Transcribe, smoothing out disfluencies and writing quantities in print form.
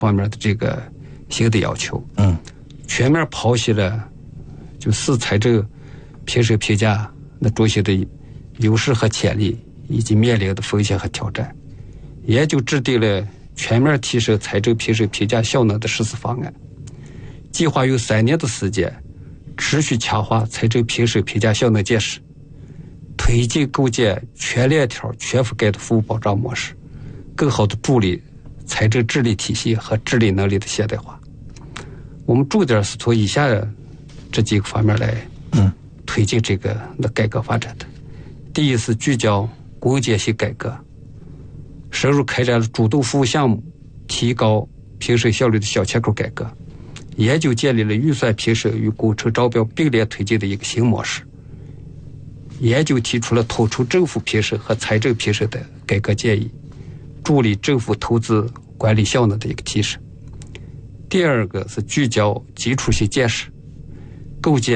方面的这个新的要求。全面剖析了就是财政平审评价那这些的优势和潜力，以及面临的风险和挑战，也就制定了全面提升财政评审评价效能的实施方案，计划用3年的时间持续强化财政评审评价效能建设，推进构建全链条全覆盖的服务保障模式，更好的助力财政治理体系和治理能力的现代化。我们重点是从以下这几个方面来推进这个改革发展的。第一是聚焦攻坚性改革，深入开展了主动服务项目提高评审效率的小切口改革，研究建立了预算评审与工程招标并联推进的一个新模式，研究提出了统筹政府评审和财政评审的改革建议，助力政府投资管理效能的一个提升。第二个是聚焦基础性建设，构建